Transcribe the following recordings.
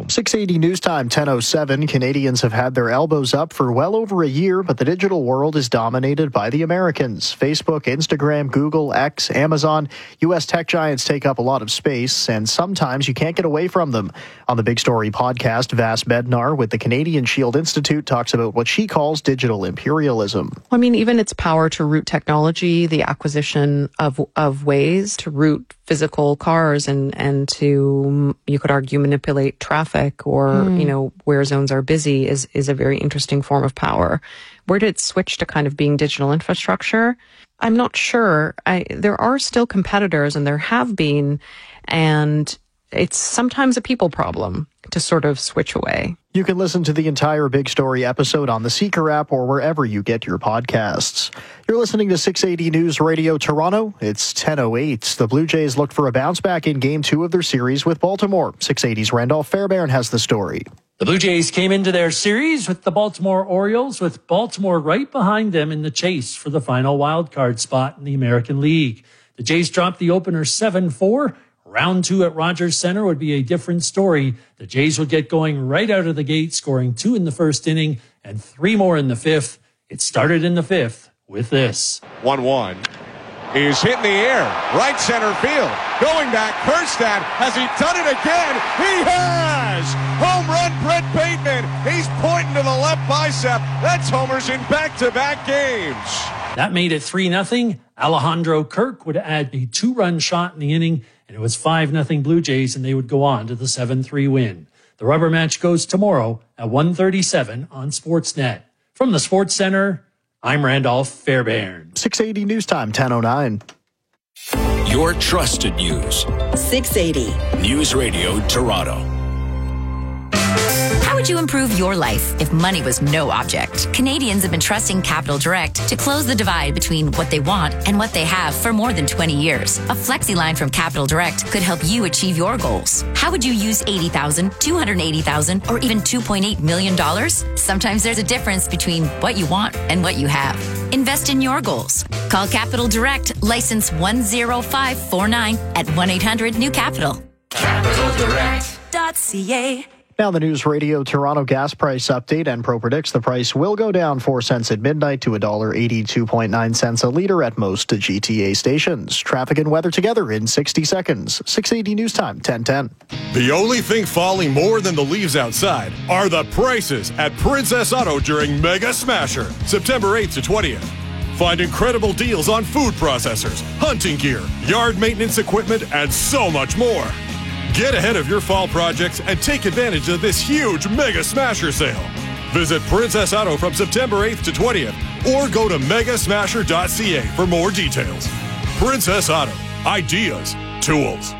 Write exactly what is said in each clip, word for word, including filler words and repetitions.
Toronto. six eighty News Time, ten oh seven. Canadians have had their elbows up for well over a year, but the digital world is dominated by the Americans. Facebook, Instagram, Google, X, Amazon. U S tech giants take up a lot of space, and sometimes you can't get away from them. On the Big Story podcast, Vas Bednar with the Canadian Shield Institute talks about what she calls digital imperialism. I mean, even its power to root technology, the acquisition of of ways to route physical cars and, and to, you could argue, manipulate traffic or, mm. you know, where zones are busy is, is a very interesting form of power. Where did it switch to kind of being digital infrastructure? I'm not sure. I, there are still competitors, and there have been, and it's sometimes a people problem to sort of switch away. You can listen to the entire Big Story episode on the Seeker app or wherever you get your podcasts. You're listening to six eighty News Radio Toronto. It's ten oh eight. The Blue Jays look for a bounce back in Game two of their series with Baltimore. six eighty's Randolph Fairbairn has the story. The Blue Jays came into their series with the Baltimore Orioles, with Baltimore right behind them in the chase for the final wildcard spot in the American League. The Jays dropped the opener seven four. Round two at Rogers Center would be a different story. The Jays would get going right out of the gate, scoring two in the first inning and three more in the fifth. It started in the fifth with this. one one is hit in the air, right center field. Going back, Kjerstad, has he done it again? He has! Home run, Brett Bateman. He's pointing to the left bicep. That's homers in back-to-back games. That made it three nothing. Alejandro Kirk would add a two-run shot in the inning, and it was five nothing Blue Jays, and they would go on to the seven three win. The rubber match goes tomorrow at one thirty-seven on Sportsnet. From the Sports Center, I'm Randolph Fairbairn. six eighty News Time, ten oh nine. Your trusted news. six eighty News Radio Toronto. How would you improve your life if money was no object? Canadians have been trusting Capital Direct to close the divide between what they want and what they have for more than twenty years. A flexi line from Capital Direct could help you achieve your goals. How would you use eighty thousand dollars, two hundred eighty thousand dollars, or even two point eight million dollars? Sometimes there's a difference between what you want and what you have. Invest in your goals. Call Capital Direct, license one zero five four nine at one eight hundred new capital. capital direct dot c a. Now the News Radio Toronto gas price update. Enpro predicts the price will go down four cents at midnight to one dollar eighty-two point nine cents a litre at most G T A stations. Traffic and weather together in sixty seconds. six eighty News Time, ten ten. The only thing falling more than the leaves outside are the prices at Princess Auto during Mega Smasher, September eighth to twentieth. Find incredible deals on food processors, hunting gear, yard maintenance equipment, and so much more. Get ahead of your fall projects and take advantage of this huge Mega Smasher sale. Visit Princess Auto from September eighth to twentieth or go to mega smasher dot c a for more details. Princess Auto. Ideas. Tools.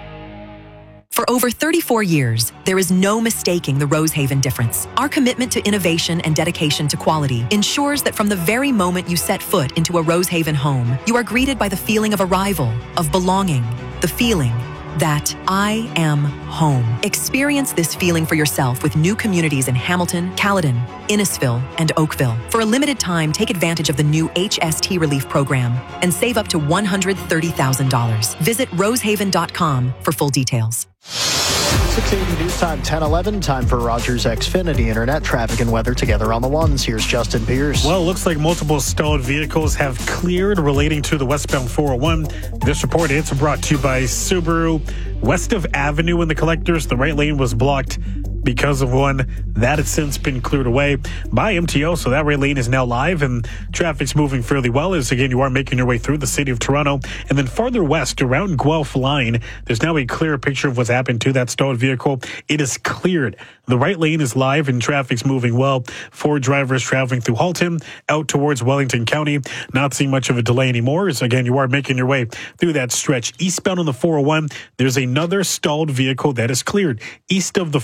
For over thirty-four years, there is no mistaking the Rosehaven difference. Our commitment to innovation and dedication to quality ensures that from the very moment you set foot into a Rosehaven home, you are greeted by the feeling of arrival, of belonging, the feeling that I am home. Experience this feeling for yourself with new communities in Hamilton, Caledon, Innisfil, and Oakville. For a limited time, take advantage of the new H S T Relief Program and save up to one hundred thirty thousand dollars. Visit rosehaven dot com for full details. six eighty News Time, ten eleven. Time for Rogers Xfinity Internet traffic and weather together on the ones. Here's Justin Pierce. Well, it looks like multiple stalled vehicles have cleared relating to the westbound four oh one. This report is brought to you by Subaru. West of Avenue in the collectors, the right lane was blocked because of one. That has since been cleared away by M T O, so that right lane is now live and traffic's moving fairly well as, again, you are making your way through the city of Toronto. And then farther west around Guelph Line, there's now a clear picture of what's happened to that stalled vehicle. It is cleared. The right lane is live and traffic's moving well. Four drivers traveling through Halton out towards Wellington County. Not seeing much of a delay anymore as, again, you are making your way through that stretch. Eastbound on the four oh one, there's another stalled vehicle that is cleared east of the four ten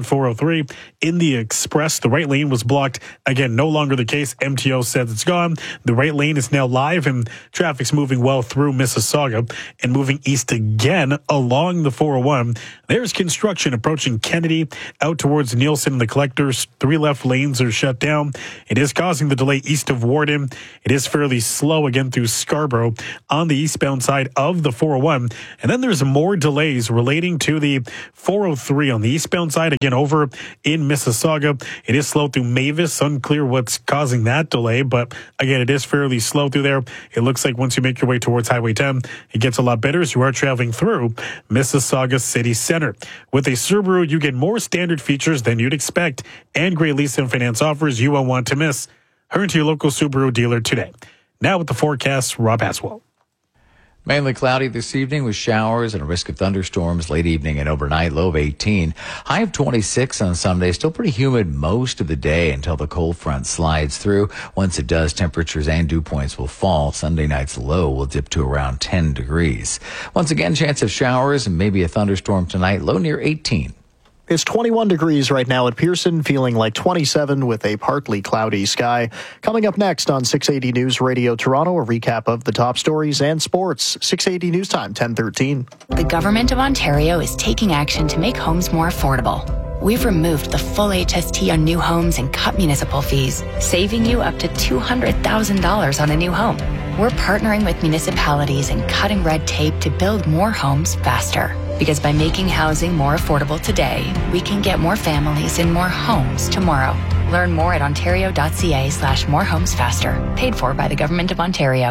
four oh three. In the express, the right lane was blocked. Again, no longer the case. M T O says it's gone. The right lane is now live, and traffic's moving well through Mississauga. And moving east again along the four oh one, there's construction approaching Kennedy out towards Nielsen and the Collectors. Three left lanes are shut down. It is causing the delay east of Warden. It is fairly slow again through Scarborough on the eastbound side of the four oh one. And then there's more delays relating to the four oh three on the eastbound side, again over in Mississauga. It is slow through Mavis. Unclear what's causing that delay, but again, it is fairly slow through there. It looks like once you make your way towards Highway ten, it gets a lot better as you are traveling through Mississauga City Center. With a Subaru, you get more standard features than you'd expect and great lease and finance offers you won't want to miss. Hurry to your local Subaru dealer today. Now with the forecast, Rob Aswell. Mainly cloudy this evening with showers and a risk of thunderstorms late evening and overnight, low of eighteen. High of twenty-six on Sunday. Still pretty humid most of the day until the cold front slides through. Once it does, temperatures and dew points will fall. Sunday night's low will dip to around ten degrees. Once again, chance of showers and maybe a thunderstorm tonight, low near eighteen. It's twenty-one degrees right now at Pearson, feeling like twenty-seven with a partly cloudy sky. Coming up next on six eighty News Radio Toronto, a recap of the top stories and sports. six eighty News Time, ten thirteen. The Government of Ontario is taking action to make homes more affordable. We've removed the full H S T on new homes and cut municipal fees, saving you up to two hundred thousand dollars on a new home. We're partnering with municipalities and cutting red tape to build more homes faster. Because by making housing more affordable today, we can get more families in more homes tomorrow. Learn more at ontario.ca slash more homes faster. Paid for by the Government of Ontario.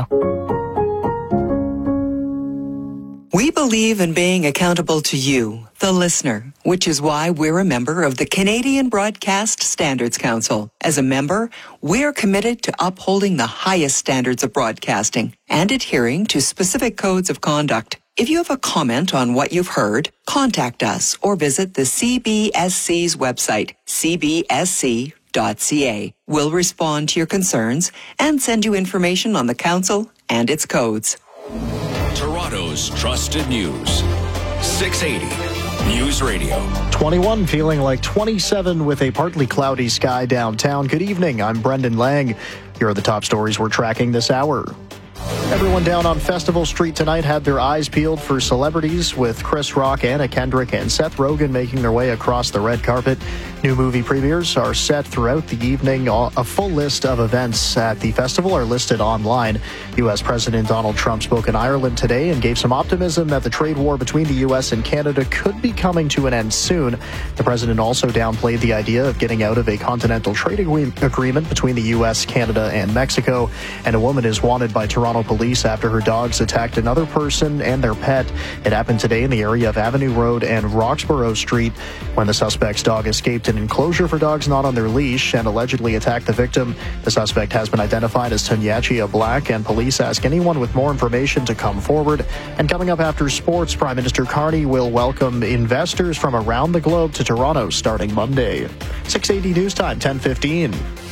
We believe in being accountable to you, the listener, which is why we're a member of the Canadian Broadcast Standards Council. As a member, we're committed to upholding the highest standards of broadcasting and adhering to specific codes of conduct. If you have a comment on what you've heard, contact us or visit the C B S C's website, c b s c dot c a. We'll respond to your concerns and send you information on the council and its codes. Toronto's trusted news. six eighty News Radio. twenty-one, feeling like twenty-seven with a partly cloudy sky downtown. Good evening. I'm Brendan Lang. Here are the top stories we're tracking this hour. Everyone down on Festival Street tonight had their eyes peeled for celebrities, with Chris Rock, Anna Kendrick, and Seth Rogen making their way across the red carpet. New movie premieres are set throughout the evening. A full list of events at the festival are listed online. U S President Donald Trump spoke in Ireland today and gave some optimism that the trade war between the U S and Canada could be coming to an end soon. The president also downplayed the idea of getting out of a continental trade agreement between the U S, Canada, and Mexico. And a woman is wanted by Toronto police after her dogs attacked another person and their pet. It happened today in the area of Avenue Road and Roxborough Street when the suspect's dog escaped an enclosure for dogs not on their leash and allegedly attacked the victim. The suspect has been identified as Tunyachia Black, and police ask anyone with more information to come forward. And coming up after sports, Prime Minister Carney will welcome investors from around the globe to Toronto starting Monday. six eighty News Time, ten fifteen.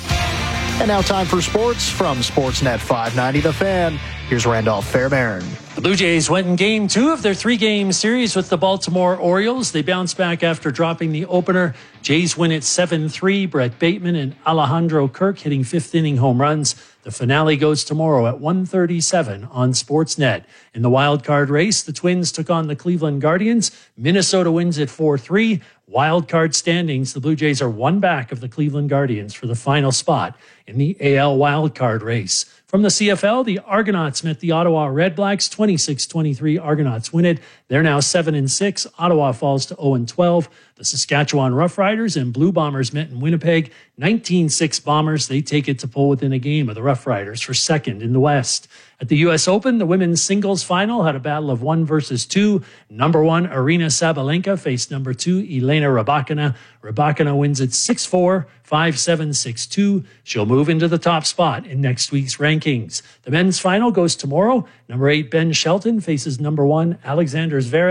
And now time for sports from Sportsnet five ninety The Fan. Here's Randolph Fairbairn. The Blue Jays went in game two of their three-game series with the Baltimore Orioles. They bounced back after dropping the opener. Jays win it seven three. Brett Bateman and Alejandro Kirk hitting fifth-inning home runs. The finale goes tomorrow at one thirty-seven on Sportsnet. In the wild card race, the Twins took on the Cleveland Guardians. Minnesota wins it four three. Wild card standings, the Blue Jays are one back of the Cleveland Guardians for the final spot in the A L wild card race. From the C F L, the Argonauts met the Ottawa Redblacks. twenty-six twenty-three Argonauts win it. They're now seven and six. Ottawa falls to oh and twelve. The Saskatchewan Roughriders and Blue Bombers met in Winnipeg. nineteen six Bombers. They take it to pull within a game of the Roughriders for second in the West. At the U S Open, the women's singles final had a battle of one versus two. Number one, Aryna Sabalenka faced number two, Elena Rybakina. Rybakina wins it six four, five seven, six two. She'll move into the top spot in next week's rankings. The men's final goes tomorrow. Number eight, Ben Shelton faces number one, Alexander Zverev.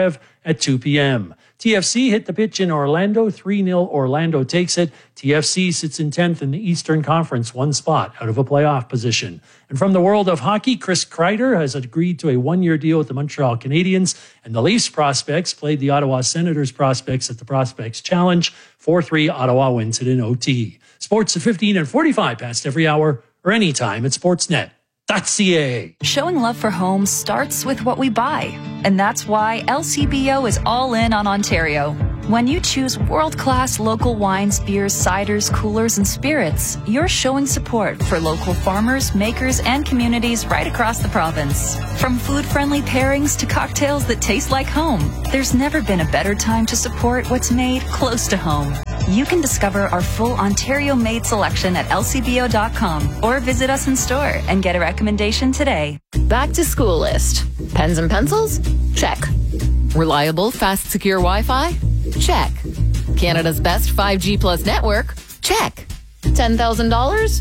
at two p.m. T F C hit the pitch in Orlando, three nil. Orlando takes it. T F C sits in tenth in the Eastern Conference, one spot out of a playoff position. And from the world of hockey, Chris Kreider has agreed to a one-year deal with the Montreal Canadiens, and the Leafs prospects played the Ottawa Senators prospects at the Prospects Challenge. four three, Ottawa wins it in O T. Sports at fifteen and forty-five past every hour or anytime at sportsnet dot c a. Showing love for homes starts with what we buy. And that's why L C B O is all in on Ontario. When you choose world-class local wines, beers, ciders, coolers, and spirits, you're showing support for local farmers, makers, and communities right across the province. From food-friendly pairings to cocktails that taste like home, there's never been a better time to support what's made close to home. You can discover our full Ontario-made selection at L C B O dot com or visit us in store and get a recommendation today. Back to school list. Pens and pencils? Check. Reliable, fast, secure Wi-Fi? Check. Canada's best five G plus network? Check. ten thousand dollars?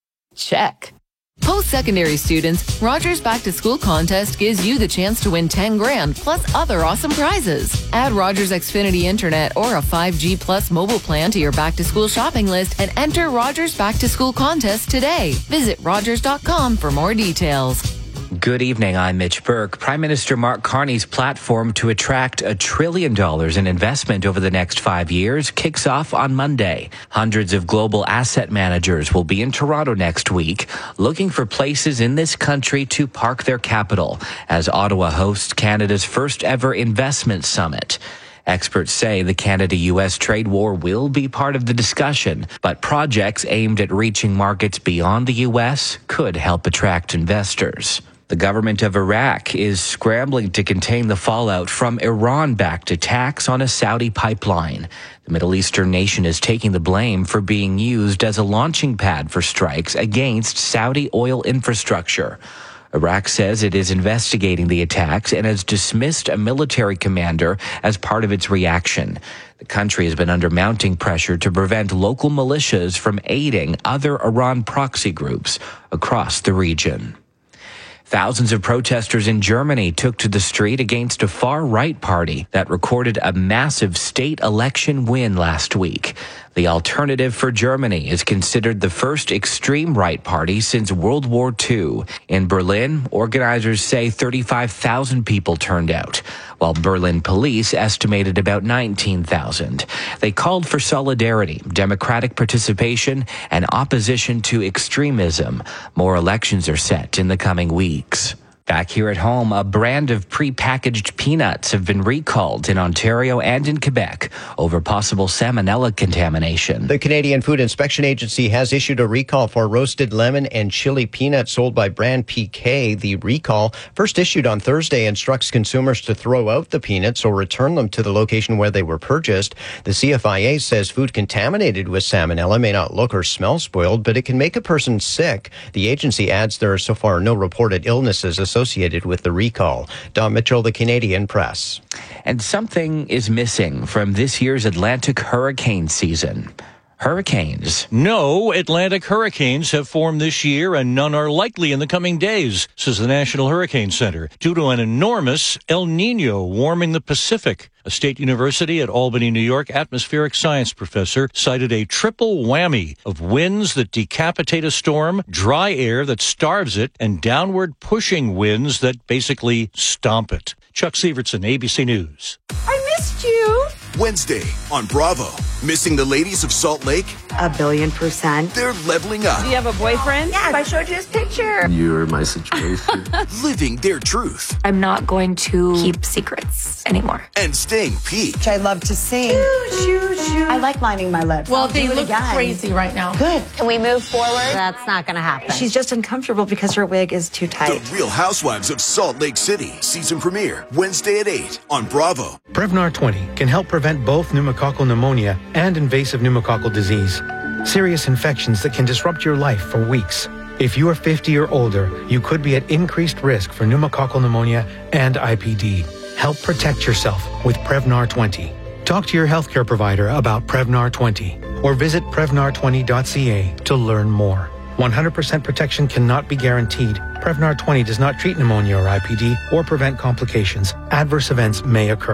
Check. Post-secondary students, Rogers Back to School contest gives you the chance to win ten grand plus other awesome prizes. Add Rogers Xfinity Internet or a five G plus mobile plan to your back to school shopping list and enter Rogers Back to School contest today. Visit rogers dot com for more details. Good evening, I'm Mitch Burke. Prime Minister Mark Carney's platform to attract a trillion dollars in investment over the next five years kicks off on Monday. Hundreds of global asset managers will be in Toronto next week, looking for places in this country to park their capital as Ottawa hosts Canada's first ever investment summit. Experts say the Canada-U S trade war will be part of the discussion, but projects aimed at reaching markets beyond the U S could help attract investors. The government of Iraq is scrambling to contain the fallout from Iran-backed attacks on a Saudi pipeline. The Middle Eastern nation is taking the blame for being used as a launching pad for strikes against Saudi oil infrastructure. Iraq says it is investigating the attacks and has dismissed a military commander as part of its reaction. The country has been under mounting pressure to prevent local militias from aiding other Iran proxy groups across the region. Thousands of protesters in Germany took to the street against a far-right party that recorded a massive state election win last week. The Alternative for Germany is considered the first extreme right party since World War Two. In Berlin, organizers say thirty-five thousand people turned out, while Berlin police estimated about nineteen thousand. They called for solidarity, democratic participation, and opposition to extremism. More elections are set in the coming weeks. Back here at home, a brand of prepackaged peanuts have been recalled in Ontario and in Quebec over possible salmonella contamination. The Canadian Food Inspection Agency has issued a recall for roasted lemon and chili peanuts sold by brand P K. The recall, first issued on Thursday, instructs consumers to throw out the peanuts or return them to the location where they were purchased. The C F I A says food contaminated with salmonella may not look or smell spoiled, but it can make a person sick. The agency adds there are so far no reported illnesses associated associated with the recall. Don Mitchell, the Canadian Press. And something is missing from this year's Atlantic hurricane season. Hurricanes. No Atlantic hurricanes have formed this year, and none are likely in the coming days, says the National Hurricane Center, due to an enormous El Nino warming the Pacific. A State University at Albany, New York atmospheric science professor cited a triple whammy of winds that decapitate a storm, dry air that starves it, and downward pushing winds that basically stomp it. Chuck Sievertson, A B C News. I missed you. Wednesday on Bravo. Missing the ladies of Salt Lake? A billion percent. They're leveling up. Do you have a boyfriend? Yes, I showed you his picture. You're my situation. Living their truth. I'm not going to keep secrets anymore. And staying peaked. I love to sing. Shoo, shoo, shoo. I like lining my lips. Well, I'll they look again. crazy right now. Good. Can we move forward? That's not going to happen. She's just uncomfortable because her wig is too tight. The Real Housewives of Salt Lake City. Season premiere Wednesday at eight on Bravo. Prevnar twenty can help prevent both pneumococcal pneumonia and invasive pneumococcal disease. Serious infections that can disrupt your life for weeks. If you are fifty or older, you could be at increased risk for pneumococcal pneumonia and I P D. Help protect yourself with Prevnar twenty. Talk to your healthcare provider about Prevnar twenty or visit prevnar twenty dot c a to learn more. one hundred percent protection cannot be guaranteed. Prevnar twenty does not treat pneumonia or I P D or prevent complications. Adverse events may occur.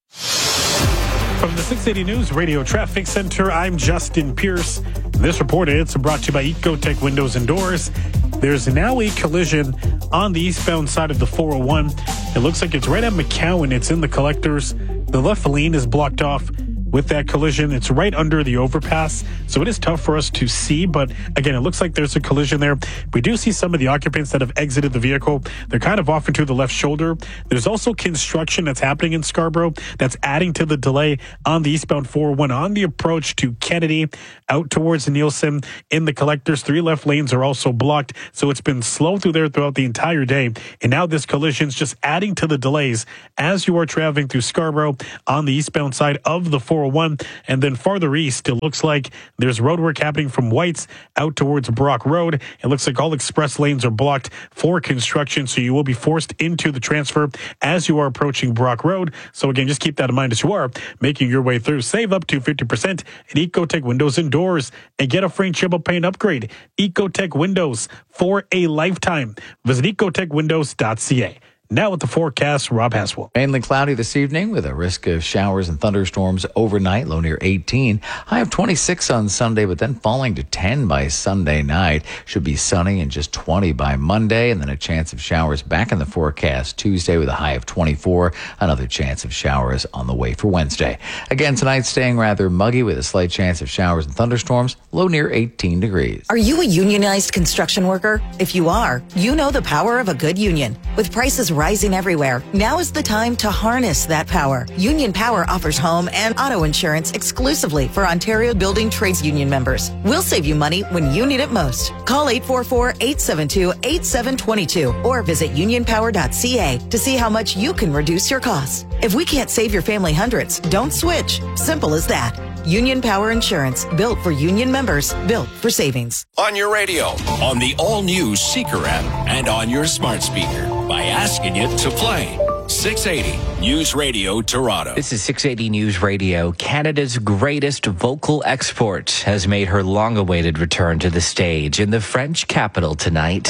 From the six eighty News Radio Traffic Center, I'm Justin Pierce. This report is brought to you by Ecotech Windows and Doors. There's now a collision on the eastbound side of the four oh one. It looks like it's right at McCowan. It's in the collectors. The left lane is blocked off with that collision. It's right under the overpass, so it is tough for us to see, but again, it looks like there's a collision there. We do see some of the occupants that have exited the vehicle. They're kind of off into the left shoulder. There's also construction that's happening in Scarborough that's adding to the delay on the eastbound four oh one on the approach to Kennedy out towards Nielsen. In the collectors, three left lanes are also blocked, so it's been slow through there throughout the entire day, and now this collision's just adding to the delays as you are traveling through Scarborough on the eastbound side of the four oh one. And then farther east, it looks like there's road work happening from Whites out towards Brock Road. It looks like all express lanes are blocked for construction, so you will be forced into the transfer as you are approaching Brock Road. So again, just keep that in mind as you are making your way through. Save up to fifty percent at Ecotech Windows and Doors and get a free triple pane upgrade. Ecotech Windows for a lifetime. Visit ecotech windows dot c a. Now with the forecast, Rob Haswell. Mainly cloudy this evening with a risk of showers and thunderstorms overnight, low near eighteen. High of twenty-six on Sunday, but then falling to ten by Sunday night. Should be sunny and just twenty by Monday, and then a chance of showers back in the forecast Tuesday with a high of twenty-four. Another chance of showers on the way for Wednesday. Again, tonight staying rather muggy with a slight chance of showers and thunderstorms, low near eighteen degrees. Are you a unionized construction worker? If you are, you know the power of a good union. With prices rising everywhere, now is the time to harness that power. Union Power offers home and auto insurance exclusively for Ontario Building Trades Union members. We'll save you money when you need it most. Call eight four four, eight seven two, eight seven two two or visit union power dot c a to see how much you can reduce your costs. If we can't save your family hundreds, don't switch. Simple as that. Union Power Insurance, built for union members, built for savings. On your radio, on the all-new Seeker app, and on your smart speaker by asking it to play. six eighty News Radio Toronto. This is six eighty News Radio. Canada's greatest vocal export has made her long-awaited return to the stage in the French capital tonight.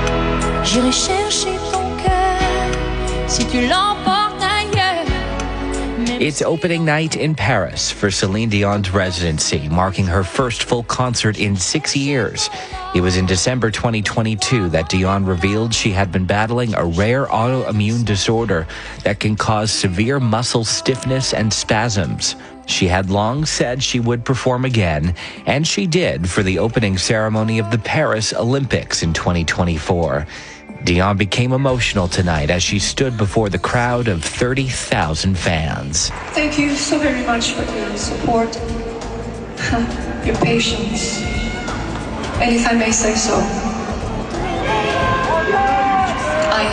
J'irai chercher ton cœur si tu l'emportes. It's opening night in Paris for Celine Dion's residency, marking her first full concert in six years. It was in December twenty twenty-two that Dion revealed she had been battling a rare autoimmune disorder that can cause severe muscle stiffness and spasms. She had long said she would perform again, and she did for the opening ceremony of the Paris Olympics in twenty twenty-four. Dion became emotional tonight as she stood before the crowd of thirty thousand fans. Thank you so very much for your support, your patience, and if I may say so, I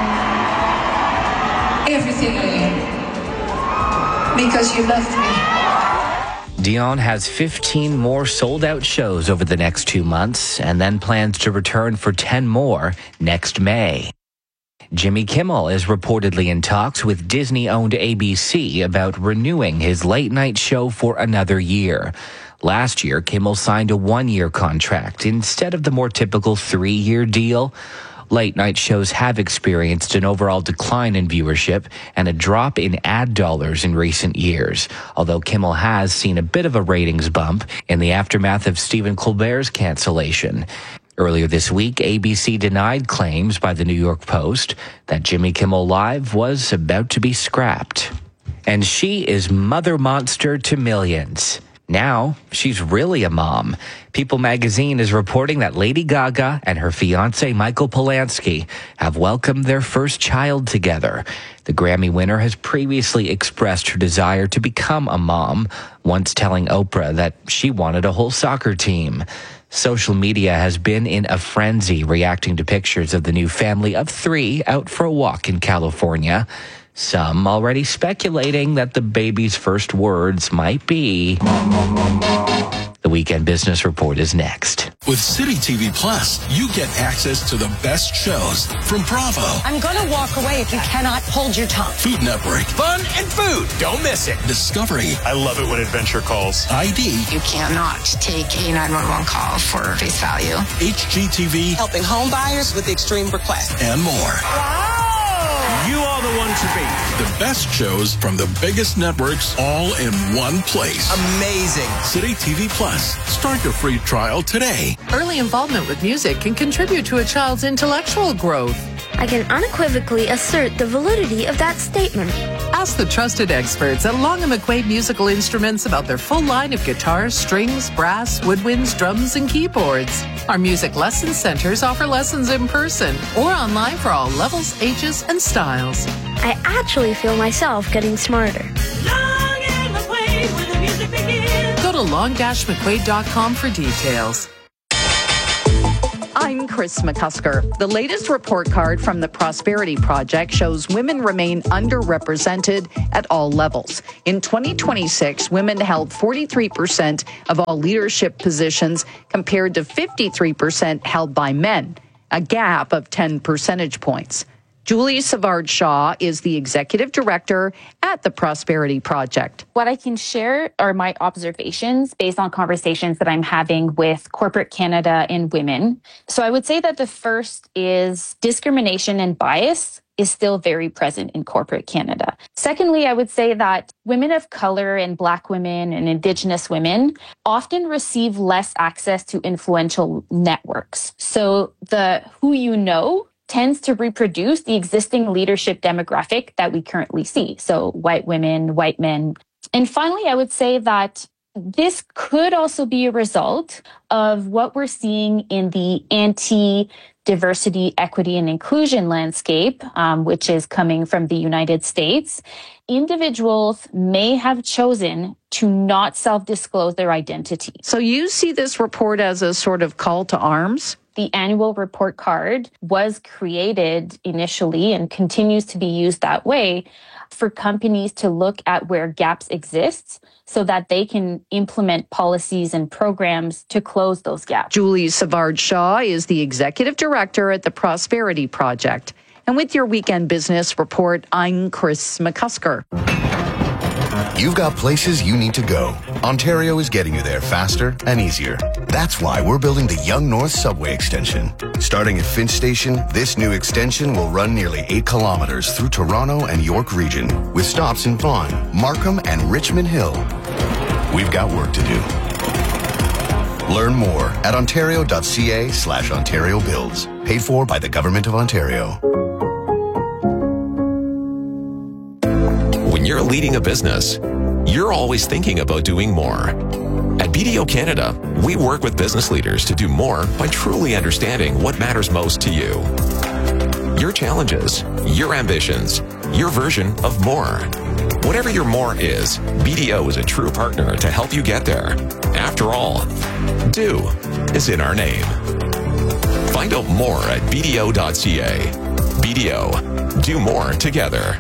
am everything I am because you loved me. Dion has fifteen more sold-out shows over the next two months and then plans to return for ten more next May. Jimmy Kimmel is reportedly in talks with Disney-owned A B C about renewing his late-night show for another year. Last year, Kimmel signed a one-year contract instead of the more typical three-year deal. Late-night shows have experienced an overall decline in viewership and a drop in ad dollars in recent years, although Kimmel has seen a bit of a ratings bump in the aftermath of Stephen Colbert's cancellation. Earlier this week, A B C denied claims by the New York Post that Jimmy Kimmel Live was about to be scrapped. And she is mother monster to millions. Now, she's really a mom. People magazine is reporting that Lady Gaga and her fiancé Michael Polanski have welcomed their first child together. The Grammy winner has previously expressed her desire to become a mom, once telling Oprah that she wanted a whole soccer team. Social media has been in a frenzy reacting to pictures of the new family of three out for a walk in California. Some already speculating that the baby's first words might be... The Weekend Business Report is next. With City T V Plus, you get access to the best shows from Bravo. I'm going to walk away if you cannot hold your tongue. Food Network. Fun and food. Don't miss it. Discovery. I love it when adventure calls. I D. You cannot take a nine one one call for face value. H G T V. Helping home buyers with extreme requests. And more. Wow. You are the one to beat. The best shows from the biggest networks all in one place. Amazing. City T V Plus. Start your free trial today. Early involvement with music can contribute to a child's intellectual growth. I can unequivocally assert the validity of that statement. Ask the trusted experts at Long and McQuaid Musical Instruments about their full line of guitars, strings, brass, woodwinds, drums, and keyboards. Our music lesson centers offer lessons in person or online for all levels, ages, and styles. I actually feel myself getting smarter. Long and McQuaid, where the music begins. Go to long dash mcquaid dot com for details. I'm Chris McCusker. The latest report card from the Prosperity Project shows women remain underrepresented at all levels. In twenty twenty-six, women held forty-three percent of all leadership positions compared to fifty-three percent held by men, a gap of ten percentage points. Julie Savard-Shaw is the executive director at the Prosperity Project. What I can share are my observations based on conversations that I'm having with corporate Canada and women. So I would say that the first is discrimination and bias is still very present in corporate Canada. Secondly, I would say that women of color and Black women and Indigenous women often receive less access to influential networks. So the who you know tends to reproduce the existing leadership demographic that we currently see. So white women, white men. And finally, I would say that this could also be a result of what we're seeing in the anti-diversity, equity, and inclusion landscape, um, which is coming from the United States. Individuals may have chosen to not self-disclose their identity. So you see this report as a sort of call to arms? The annual report card was created initially and continues to be used that way for companies to look at where gaps exist so that they can implement policies and programs to close those gaps. Julie Savard-Shaw is the executive director at the Prosperity Project. And with your Weekend Business Report, I'm Chris McCusker. You've got places you need to go. Ontario is getting you there faster and easier. That's why we're building the Yonge North Subway Extension. Starting at Finch Station, this new extension will run nearly eight kilometers through Toronto and York region, with stops in Vaughan, Markham, and Richmond Hill. We've got work to do. Learn more at ontario.ca slash Ontario Builds. Paid for by the Government of Ontario. When you're leading a business, you're always thinking about doing more. At B D O Canada, we work with business leaders to do more by truly understanding what matters most to you. Your challenges, your ambitions, your version of more. Whatever your more is, B D O is a true partner to help you get there. After all, do is in our name. Find out more at b d o dot c a. B D O, do more together.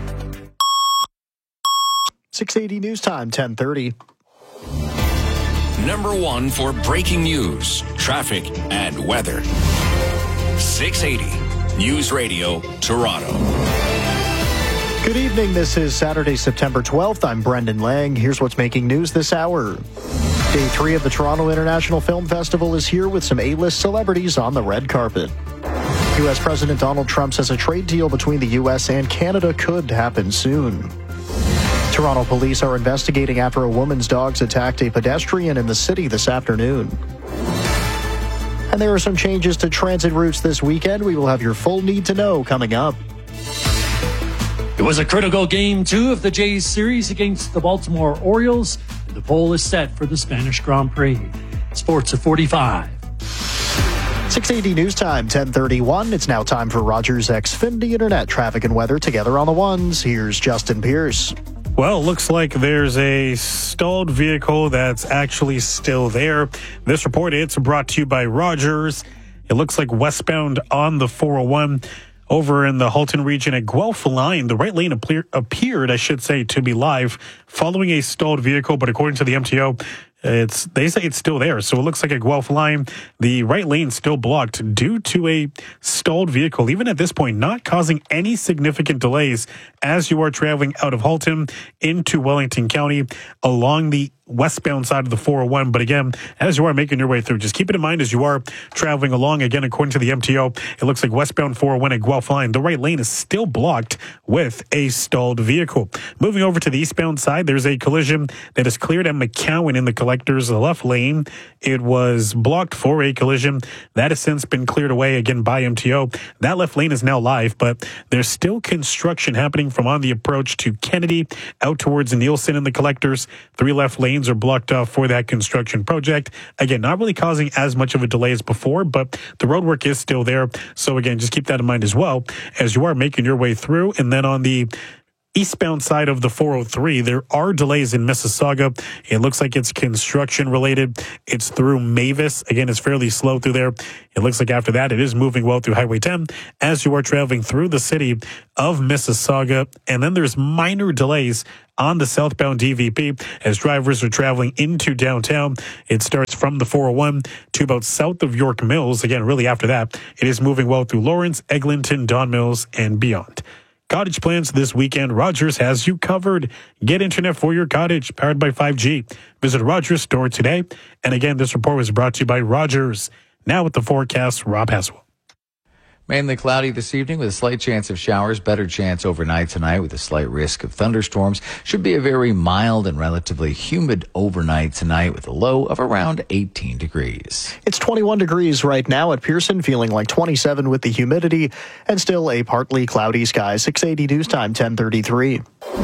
six eighty News Time, ten thirty. Number one for breaking news, traffic, and weather. six eighty News Radio, Toronto. Good evening. This is Saturday, September twelfth. I'm Brendan Lang. Here's what's making news this hour. Day three of the Toronto International Film Festival is here with some A-list celebrities on the red carpet. U S President Donald Trump says a trade deal between the U S and Canada could happen soon. Toronto police are investigating after a woman's dogs attacked a pedestrian in the city this afternoon. And there are some changes to transit routes this weekend. We will have your full need to know coming up. It was a critical game two of the Jays series against the Baltimore Orioles. The pole is set for the Spanish Grand Prix. Sports at forty-five. six eighty News Time, ten thirty-one. It's now time for Rogers Xfinity Internet traffic and weather together on the ones. Here's Justin Pierce. Well, looks like there's a stalled vehicle that's actually still there. This report, it's brought to you by Rogers. It looks like westbound on the four oh one over in the Halton region at Guelph Line. The right lane appear, appeared, I should say, to be live following a stalled vehicle, but according to the M T O, It's they say it's still there. So it looks like at Guelph Line, the right lane still blocked due to a stalled vehicle. Even at this point, not causing any significant delays as you are traveling out of Halton into Wellington County along the westbound side of the four oh one. But again, as you are making your way through, just keep it in mind as you are traveling along. Again, according to the M T O, it looks like westbound four oh one at Guelph Line, the right lane is still blocked with a stalled vehicle. Moving over to the eastbound side, there's a collision that is cleared at McCowan in the collectors. The left lane, it was blocked for a collision. That has since been cleared away again by M T O. That left lane is now live, but there's still construction happening from on the approach to Kennedy out towards Nielsen in the collectors. Three left lanes are blocked off for that construction project. Again, not really causing as much of a delay as before, but the road work is still there. So again, just keep that in mind as well as you are making your way through. And then on the eastbound side of the four oh three, there are delays in Mississauga. It looks like it's construction related. It's through Mavis. Again, it's fairly slow through there. It looks like after that, it is moving well through Highway ten as you are traveling through the city of Mississauga. And then there's minor delays on the southbound D V P as drivers are traveling into downtown. It starts from the four oh one to about south of York Mills. Again, really after that, it is moving well through Lawrence, Eglinton, Don Mills, and beyond. Cottage plans this weekend. Rogers has you covered. Get internet for your cottage, powered by five G. Visit Rogers store today. And again, this report was brought to you by Rogers. Now with the forecast, Rob Haswell. Mainly cloudy this evening with a slight chance of showers. Better chance overnight tonight with a slight risk of thunderstorms. Should be a very mild and relatively humid overnight tonight with a low of around eighteen degrees. It's twenty-one degrees right now at Pearson, feeling like twenty-seven with the humidity, and still a partly cloudy sky. six eighty news time, ten thirty-three.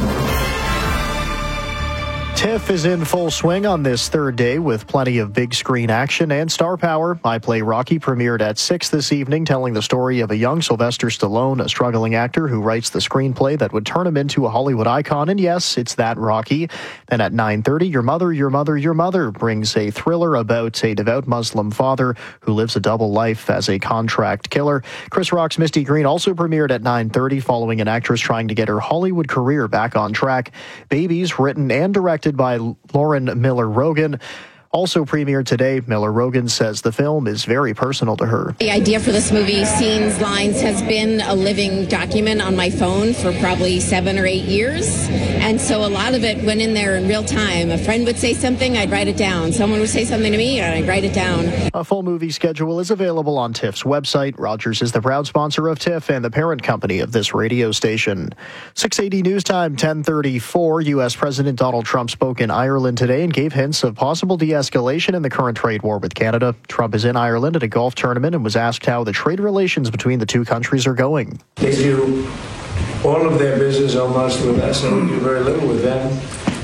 TIFF is in full swing on this third day with plenty of big screen action and star power. I Play Rocky premiered at six this evening, telling the story of a young Sylvester Stallone, a struggling actor who writes the screenplay that would turn him into a Hollywood icon. And yes, it's that Rocky. Then at nine thirty, Your Mother, Your Mother, Your Mother brings a thriller about a devout Muslim father who lives a double life as a contract killer. Chris Rock's Misty Green also premiered at nine thirty, following an actress trying to get her Hollywood career back on track. Babies, written and directed by Lauren Miller Rogen, also premiered today. Miller Rogen says the film is very personal to her. The idea for this movie, Scenes, Lines, has been a living document on my phone for probably seven or eight years. And so a lot of it went in there in real time. A friend would say something, I'd write it down. Someone would say something to me, and I'd write it down. A full movie schedule is available on TIFF's website. Rogers is the proud sponsor of TIFF and the parent company of this radio station. six eighty news time, ten thirty-four. U S President Donald Trump spoke in Ireland today and gave hints of possible de-escalation escalation in the current trade war with Canada. Trump is in Ireland at a golf tournament and was asked how the trade relations between the two countries are going. They do all of their business almost with us, and we do very little with them.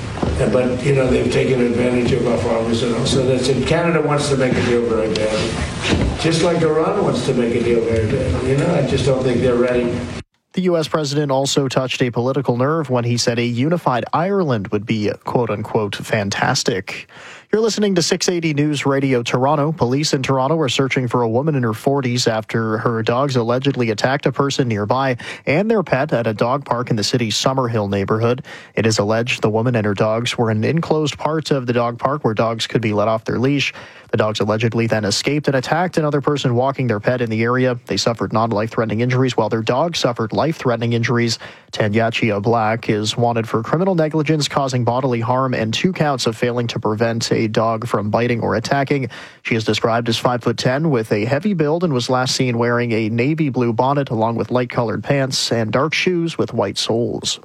But, you know, they've taken advantage of our farmers and all. So that's it. Canada wants to make a deal very badly. Just like Iran wants to make a deal very badly. You know, I just don't think they're ready. The U S president also touched a political nerve when he said a unified Ireland would be, quote-unquote, fantastic. You're listening to six eighty News Radio Toronto. Police in Toronto are searching for a woman in her forties after her dogs allegedly attacked a person nearby and their pet at a dog park in the city's Summerhill neighborhood. It is alleged the woman and her dogs were in an enclosed part of the dog park where dogs could be let off their leash. The dogs allegedly then escaped and attacked another person walking their pet in the area. They suffered non-life-threatening injuries while their dog suffered life-threatening injuries. Tanyachia Black is wanted for criminal negligence causing bodily harm and two counts of failing to prevent a dog from biting or attacking. She is described as five foot ten with a heavy build and was last seen wearing a navy blue bonnet along with light-colored pants and dark shoes with white soles.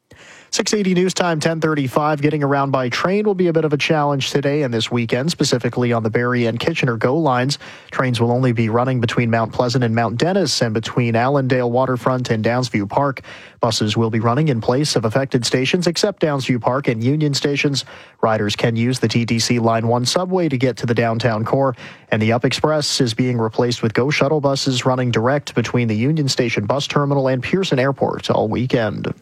six eighty news time, ten thirty-five. Getting around by train will be a bit of a challenge today and this weekend, specifically on the Barrie and Kitchener GO lines. Trains will only be running between Mount Pleasant and Mount Dennis and between Allendale Waterfront and Downsview Park. Buses will be running in place of affected stations except Downsview Park and Union stations. Riders can use the T T C Line one subway to get to the downtown core. And the Up Express is being replaced with GO shuttle buses running direct between the Union Station bus terminal and Pearson Airport all weekend.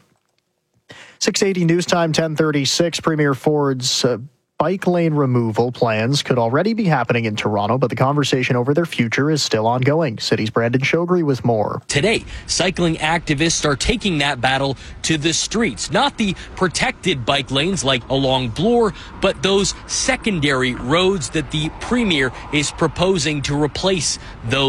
six eighty news time, ten thirty-six. Premier Ford's uh, bike lane removal plans could already be happening in Toronto, but the conversation over their future is still ongoing. City's Brandon Shogri with more. Today, cycling activists are taking that battle to the streets. Not the protected bike lanes like along Bloor, but those secondary roads that the Premier is proposing to replace those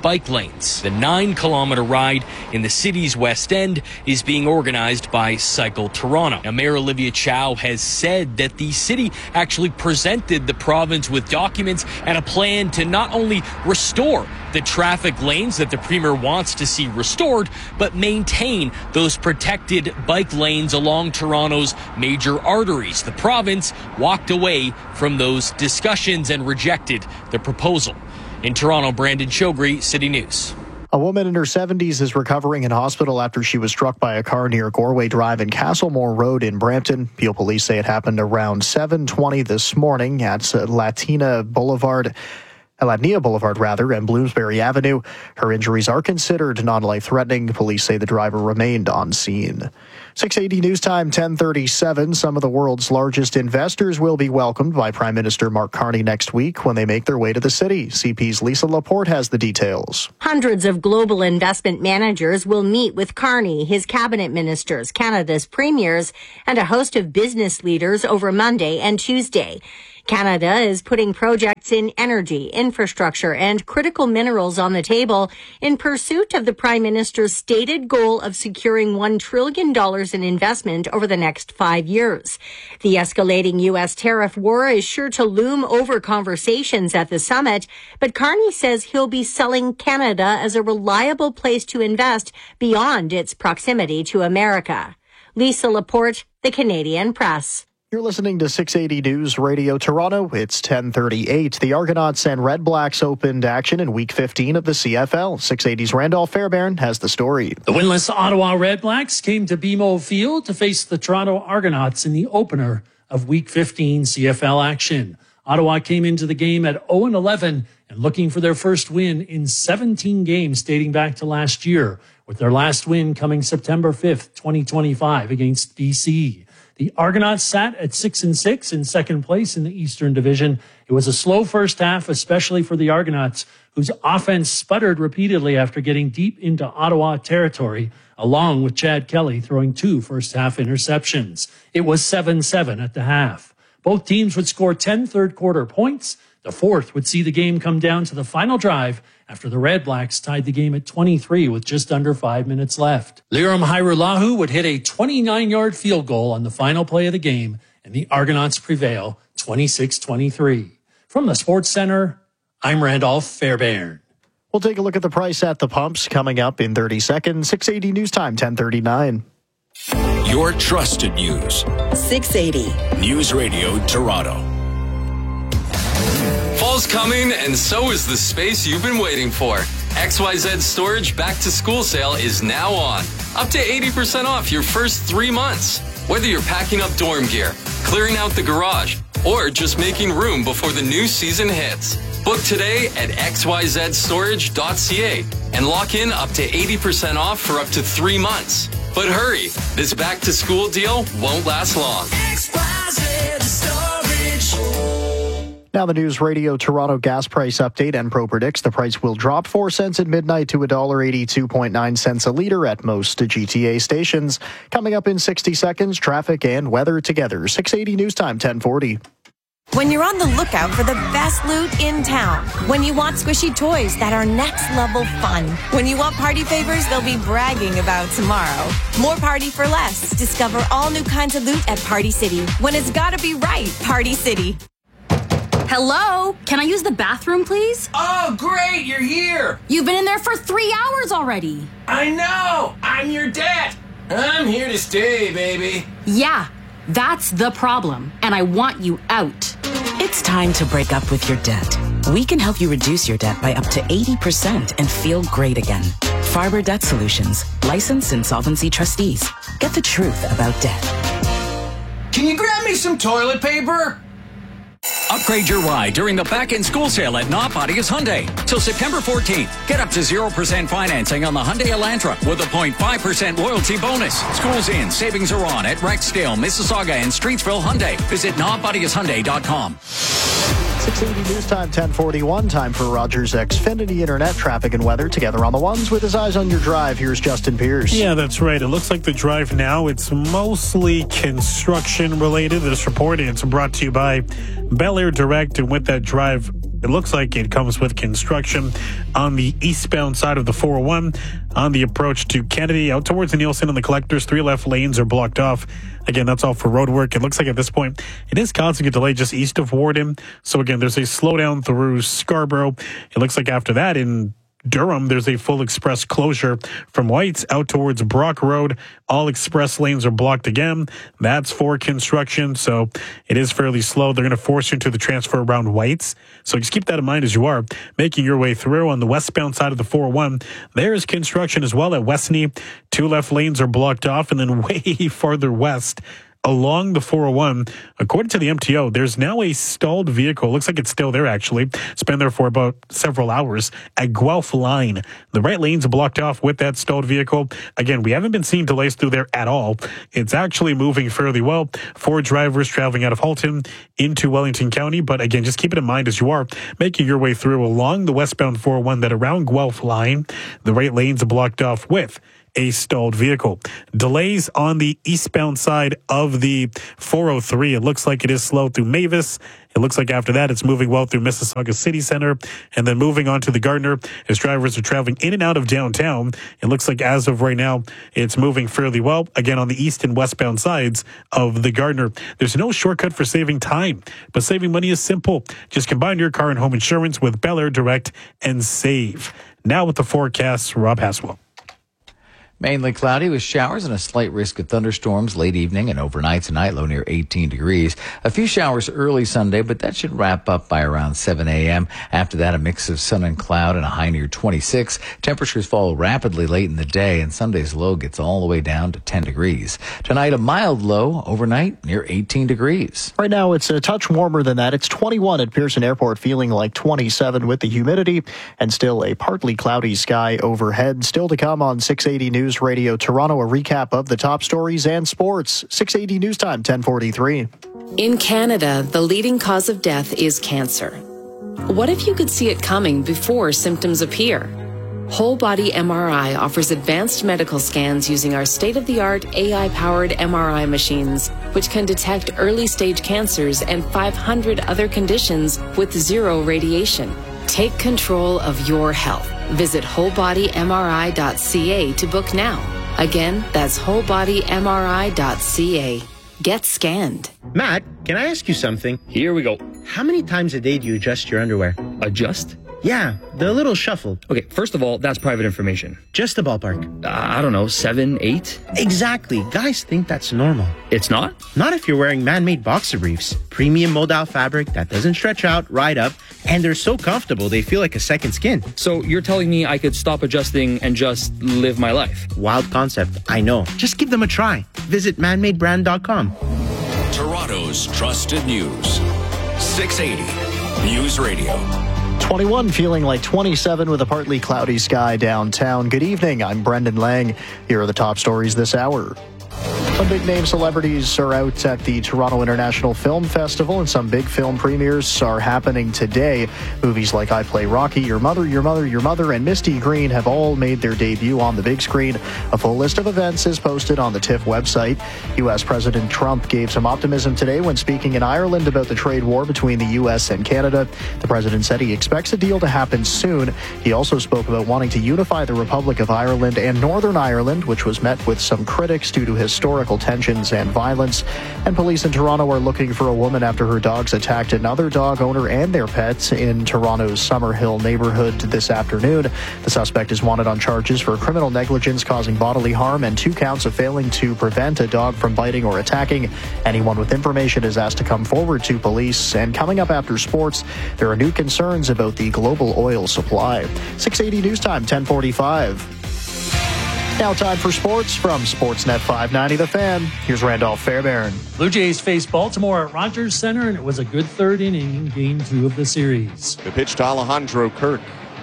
bike lanes. The nine-kilometer ride in the city's West End is being organized by Cycle Toronto. Now, Mayor Olivia Chow has said that the city actually presented the province with documents and a plan to not only restore the traffic lanes that the Premier wants to see restored, but maintain those protected bike lanes along Toronto's major arteries. The province walked away from those discussions and rejected the proposal. In Toronto, Brandon Chogri, City News. A woman in her seventies is recovering in hospital after she was struck by a car near Gorway Drive and Castlemore Road in Brampton. Peel police say it happened around seven twenty this morning at Latina Boulevard. Latnia Boulevard, rather, and Bloomsbury Avenue. Her injuries are considered non-life-threatening. Police say the driver remained on scene. six eighty News Time, ten thirty-seven. Some of the world's largest investors will be welcomed by Prime Minister Mark Carney next week when they make their way to the city. C P's Lisa Laporte has the details. Hundreds of global investment managers will meet with Carney, his cabinet ministers, Canada's premiers, and a host of business leaders over Monday and Tuesday. Canada is putting projects in energy, infrastructure, and critical minerals on the table in pursuit of the Prime Minister's stated goal of securing one trillion dollars in investment over the next five years. The escalating U S tariff war is sure to loom over conversations at the summit, but Carney says he'll be selling Canada as a reliable place to invest beyond its proximity to America. Lisa Laporte, The Canadian Press. You're listening to six eighty News Radio Toronto. It's ten thirty-eight. The Argonauts and Red Blacks opened action in Week fifteen of the C F L. six eighty's Randolph Fairbairn has the story. The winless Ottawa Red Blacks came to B M O Field to face the Toronto Argonauts in the opener of Week fifteen C F L action. Ottawa came into the game at oh and eleven and looking for their first win in seventeen games dating back to last year, with their last win coming September fifth, twenty twenty-five against B C. The Argonauts sat at six and six in second place in the Eastern Division. It was a slow first half, especially for the Argonauts, whose offense sputtered repeatedly after getting deep into Ottawa territory, along with Chad Kelly throwing two first half interceptions. It was seven seven at the half. Both teams would score ten third quarter points. The fourth would see the game come down to the final drive after the Red Blacks tied the game at twenty-three with just under five minutes left. Liram Hairulahu would hit a twenty-nine-yard field goal on the final play of the game, and the Argonauts prevail twenty-six twenty-three. From the Sports Center, I'm Randolph Fairbairn. We'll take a look at the price at the pumps coming up in thirty seconds. six eighty News Time, ten thirty-nine. Your trusted news. six eighty. News Radio Toronto. Fall's coming, and so is the space you've been waiting for. X Y Z Storage Back to School Sale is now on. Up to eighty percent off your first three months. Whether you're packing up dorm gear, clearing out the garage, or just making room before the new season hits. Book today at x y z storage dot c a and lock in up to eighty percent off for up to three months. But hurry, this back to school deal won't last long. X Y Z Storage. Now the News Radio Toronto gas price update. Enpro predicts the price will drop four cents at midnight to one dollar eighty-two point nine cents a litre at most G T A stations. Coming up in sixty seconds, traffic and weather together. six eighty News Time, ten forty. When you're on the lookout for the best loot in town. When you want squishy toys that are next level fun. When you want party favors they'll be bragging about tomorrow. More party for less. Discover all new kinds of loot at Party City. When it's gotta be right, Party City. Hello? Can I use the bathroom, please? Oh, great, you're here. You've been in there for three hours already. I know. I'm your dad. I'm here to stay, baby. Yeah, that's the problem, and I want you out. It's time to break up with your debt. We can help you reduce your debt by up to eighty percent and feel great again. Farber Debt Solutions, licensed insolvency trustees. Get the truth about debt. Can you grab me some toilet paper? Upgrade your ride during the back-end school sale at Not Bodies Hyundai. Till September fourteenth, get up to zero percent financing on the Hyundai Elantra with a zero point five percent loyalty bonus. Schools in, savings are on at Rexdale, Mississauga, and Streetsville Hyundai. Visit not bodies hyundai dot com. six eighty News Time, ten forty-one. Time for Rogers Xfinity Internet traffic and weather together on the ones with his eyes on your drive. Here's Justin Pierce. Yeah, that's right. It looks like the drive now, it's mostly construction related. This report, it's brought to you by Bel Air Direct. And with that drive It looks like it comes with construction on the eastbound side of the four oh one on the approach to Kennedy out towards the Nielsen and the Collectors. Three left lanes are blocked off. Again, that's all for road work. It looks like at this point, it is causing a delay just east of Warden. So again, there's a slowdown through Scarborough. It looks like after that in Durham, there's a full express closure from Whites out towards Brock Road. All express lanes are blocked again. That's for construction, so it is fairly slow. They're going to force you into the transfer around Whites. So just keep that in mind as you are making your way through. On the westbound side of the four oh one, there is construction as well at Westney. Two left lanes are blocked off, and then way farther west along the four oh one, according to the M T O, there's now a stalled vehicle. Looks like it's still there, actually. It's been there for about several hours at Guelph Line. The right lane's blocked off with that stalled vehicle. Again, we haven't been seeing delays through there at all. It's actually moving fairly well. Four drivers traveling out of Halton into Wellington County. But again, just keep it in mind as you are making your way through along the westbound four oh one that around Guelph Line, the right lane's blocked off with a stalled vehicle. Delays on the eastbound side of the four oh three. It looks like it is slow through Mavis. It looks like after that, it's moving well through Mississauga City Center, and then moving on to the Gardner as drivers are traveling in and out of downtown. It looks like as of right now, it's moving fairly well. Again, on the east and westbound sides of the Gardner, there's no shortcut for saving time, but saving money is simple. Just combine your car and home insurance with Bel Air Direct and save. Now with the forecast, Rob Haswell. Mainly cloudy with showers and a slight risk of thunderstorms late evening and overnight tonight, low near eighteen degrees. A few showers early Sunday, but that should wrap up by around seven a.m. After that, a mix of sun and cloud and a high near twenty-six. Temperatures fall rapidly late in the day, and Sunday's low gets all the way down to ten degrees. Tonight, a mild low overnight near eighteen degrees. Right now, it's a touch warmer than that. It's twenty-one at Pearson Airport, feeling like twenty-seven with the humidity, and still a partly cloudy sky overhead. Still to come on six eighty News Radio Toronto, a recap of the top stories and sports. six eighty News Time, ten forty-three. In Canada, the leading cause of death is cancer. What if you could see it coming before symptoms appear? Whole Body M R I offers advanced medical scans using our state-of-the-art A I-powered M R I machines, which can detect early-stage cancers and five hundred other conditions with zero radiation. Take control of your health. Visit whole body M R I dot c a to book now. Again, that's whole body M R I dot c a. Get scanned. Matt, can I ask you something? Here we go. How many times a day do you adjust your underwear? Adjust? Yeah, the little shuffle. Okay, first of all, that's private information. Just a ballpark. Uh, I don't know, seven, eight? Exactly. Guys think that's normal. It's not? Not if you're wearing man-made boxer briefs. Premium modal fabric that doesn't stretch out, ride up, and they're so comfortable they feel like a second skin. So you're telling me I could stop adjusting and just live my life? Wild concept, I know. Just give them a try. Visit man made brand dot com. Toronto's trusted news. six eighty News Radio. twenty-one, feeling like twenty-seven with a partly cloudy sky downtown. Good evening, I'm Brendan Lang. Here are the top stories this hour. Some big-name celebrities are out at the Toronto International Film Festival, and some big film premieres are happening today. Movies like I Play Rocky, Your Mother, Your Mother, Your Mother, and Misty Green have all made their debut on the big screen. A full list of events is posted on the TIFF website. U S President Trump gave some optimism today when speaking in Ireland about the trade war between the U S and Canada. The president said he expects a deal to happen soon. He also spoke about wanting to unify the Republic of Ireland and Northern Ireland, which was met with some critics due to historical tensions and violence. And police in Toronto are looking for a woman after her dogs attacked another dog owner and their pets in Toronto's Summerhill neighborhood this afternoon. The suspect is wanted on charges for criminal negligence causing bodily harm and two counts of failing to prevent a dog from biting or attacking. Anyone with information is asked to come forward to police. And coming up after sports, there are new concerns about the global oil supply. six eighty News Time, ten forty-five. Now time for sports from Sportsnet five ninety The Fan. Here's Randolph Fairbairn. Blue Jays faced Baltimore at Rogers Center, and it was a good third inning in game two of the series. The pitch to Alejandro Kirk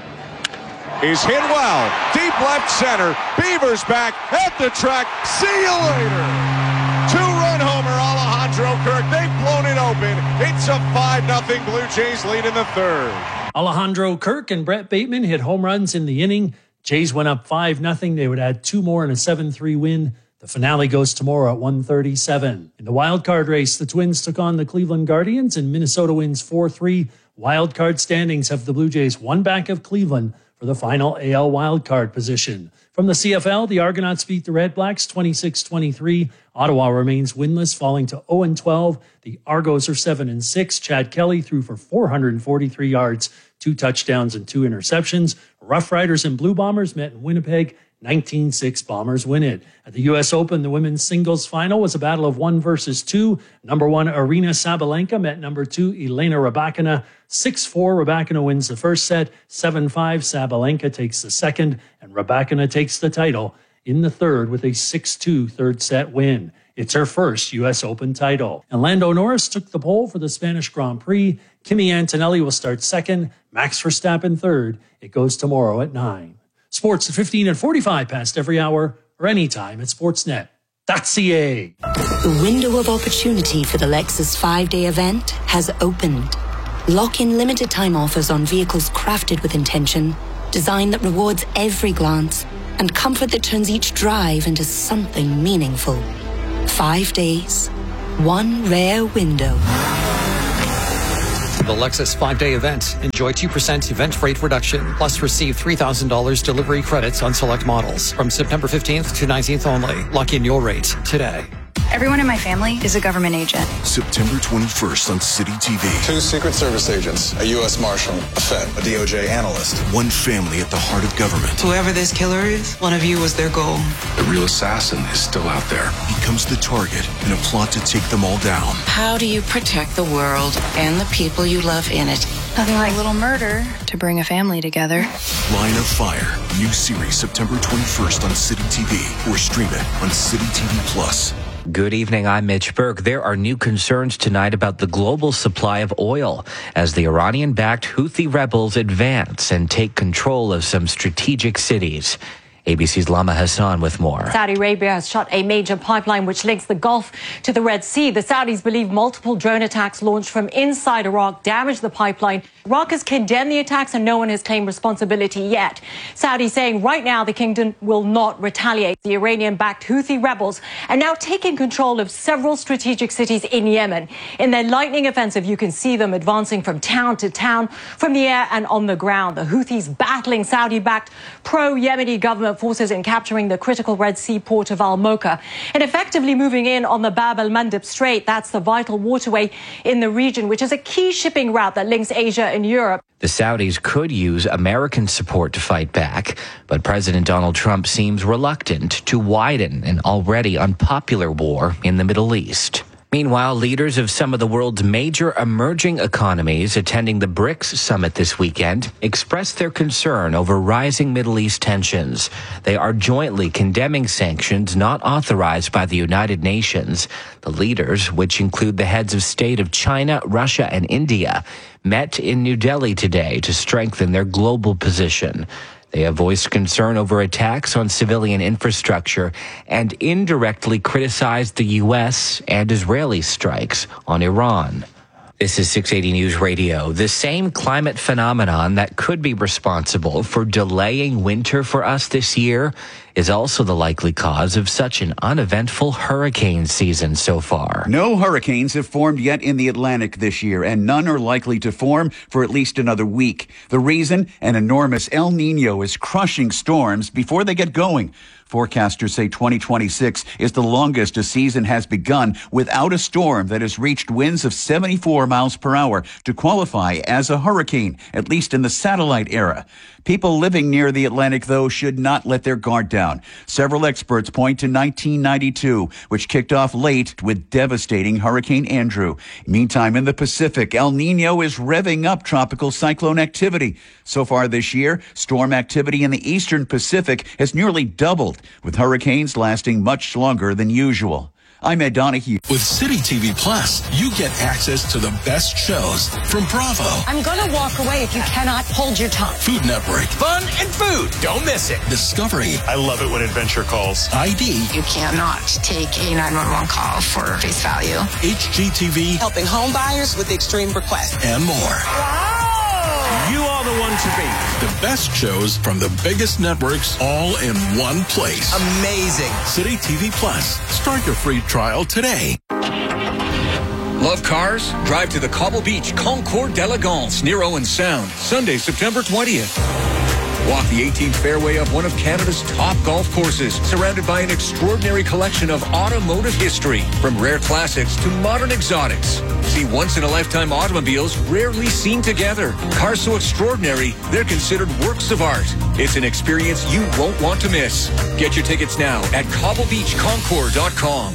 is hit well. Deep left center. Beavers back at the track. See you later. Two-run homer, Alejandro Kirk. They've blown it open. It's a five nothing Blue Jays lead in the third. Alejandro Kirk and Brett Bateman hit home runs in the inning. Jays went up five nothing. They would add two more in a seven three win. The finale goes tomorrow at one thirty-seven. In the wild card race, the Twins took on the Cleveland Guardians, and Minnesota wins four three. Wild card standings have the Blue Jays one back of Cleveland for the final A L wild card position. From the C F L, the Argonauts beat the Red Blacks twenty-six twenty-three. Ottawa remains winless, falling to oh and twelve. The Argos are seven and six. Chad Kelly threw for four hundred forty-three yards, two touchdowns and two interceptions. Rough Riders and Blue Bombers met in Winnipeg. nineteen six Bombers win it. At the U S Open, the women's singles final was a battle of one versus two. Number one, Aryna Sabalenka met number two, Elena Rybakina. six four, Rybakina wins the first set. seven five, Sabalenka takes the second, and Rybakina takes the title in the third with a six two third set win. It's her first U S Open title. And Lando Norris took the pole for the Spanish Grand Prix. Kimi Antonelli will start second. Max Verstappen third. It goes tomorrow at nine. Sports at fifteen and forty-five past every hour or anytime at sportsnet dot c a. The window of opportunity for the Lexus five-day event has opened. Lock in limited time offers on vehicles crafted with intention, design that rewards every glance, and comfort that turns each drive into something meaningful. Five days, one rare window. The Lexus five-day event. Enjoy two percent event rate reduction, plus receive three thousand dollars delivery credits on select models. From September fifteenth to nineteenth only. Lock in your rate today. Everyone in my family is a government agent. September twenty-first on City T V. Two Secret Service agents, a U S Marshal, a Fed, a D O J analyst. One family at the heart of government. Whoever this killer is, one of you was their goal. The real assassin is still out there. He becomes the target in a plot to take them all down. How do you protect the world and the people you love in it? Nothing like a little murder to bring a family together. Line of Fire. New series September twenty-first on City T V or stream it on City T V Plus. Good evening, I'm Mitch Berg. There are new concerns tonight about the global supply of oil as the Iranian-backed Houthi rebels advance and take control of some strategic cities. A B C's Lama Hassan with more. Saudi Arabia has shut a major pipeline which links the Gulf to the Red Sea. The Saudis believe multiple drone attacks launched from inside Iraq damaged the pipeline. Iraq has condemned the attacks and no one has claimed responsibility yet. Saudi saying right now the kingdom will not retaliate. The Iranian-backed Houthi rebels are now taking control of several strategic cities in Yemen. In their lightning offensive, you can see them advancing from town to town, from the air and on the ground. The Houthis battling Saudi-backed pro-Yemeni government forces in capturing the critical Red Sea port of Al-Mocha and effectively moving in on the Bab el-Mandeb Strait. That's the vital waterway in the region, which is a key shipping route that links Asia and Europe. The Saudis could use American support to fight back, but President Donald Trump seems reluctant to widen an already unpopular war in the Middle East. Meanwhile, leaders of some of the world's major emerging economies attending the BRICS summit this weekend expressed their concern over rising Middle East tensions. They are jointly condemning sanctions not authorized by the United Nations. The leaders, which include the heads of state of China, Russia, and India, met in New Delhi today to strengthen their global position. They have voiced concern over attacks on civilian infrastructure and indirectly criticized the U S and Israeli strikes on Iran. This is six eighty News Radio. The same climate phenomenon that could be responsible for delaying winter for us this year is also the likely cause of such an uneventful hurricane season so far. No hurricanes have formed yet in the Atlantic this year, and none are likely to form for at least another week. The reason? An enormous El Nino is crushing storms before they get going. Forecasters say twenty twenty-six is the longest a season has begun without a storm that has reached winds of seventy-four miles per hour to qualify as a hurricane, at least in the satellite era. People living near the Atlantic, though, should not let their guard down. Several experts point to nineteen ninety-two, which kicked off late with devastating Hurricane Andrew. Meantime, in the Pacific, El Nino is revving up tropical cyclone activity. So far this year, storm activity in the eastern Pacific has nearly doubled, with hurricanes lasting much longer than usual. I'm Ed Donahue. With City T V Plus, you get access to the best shows from Bravo. I'm going to walk away if you cannot hold your tongue. Food Network. Fun and food. Don't miss it. Discovery. I love it when adventure calls. I D. You cannot take a nine one one call for face value. H G T V. Helping home buyers with extreme requests. And more. Wow. You are the one to beat. The best shows from the biggest networks all in one place. Amazing. City T V Plus. Start your free trial today. Love cars? Drive to the Cobble Beach Concours d'Elegance near Owen Sound, Sunday, September twentieth. Walk the eighteenth fairway of one of Canada's top golf courses, surrounded by an extraordinary collection of automotive history, from rare classics to modern exotics. See once-in-a-lifetime automobiles rarely seen together. Cars so extraordinary, they're considered works of art. It's an experience you won't want to miss. Get your tickets now at cobble beach concours dot com.